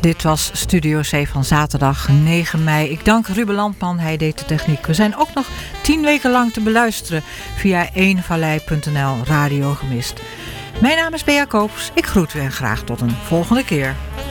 Dit was Studio C van zaterdag 9 mei. Ik dank Ruben Landman, hij deed de techniek. We zijn ook nog 10 weken lang te beluisteren via eenvallei.nl Radio Gemist. Mijn naam is Bea Koops. Ik groet u en graag tot een volgende keer.